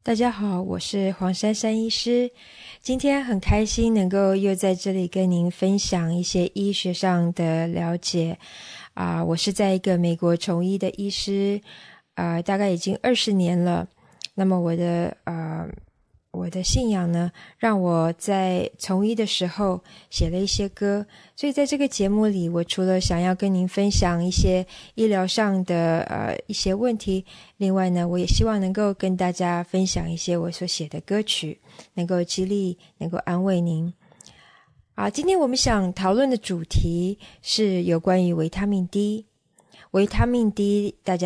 大家好，我是黄珊珊医师。今天很开心能够又在这里跟您分享一些医学上的了解。我是在一个美国从医的医师，大概已经20年了。那么我的信仰呢，让我在从医的时候写了一些歌，所以在这个节目里，我除了想要跟您分享一些医疗上的一些问题，另外呢，我也希望能够跟大家分享一些我所写的歌曲，能够激励，能够安慰您。今天我们想讨论的主题是有关于维他命 D。维他命 D，大家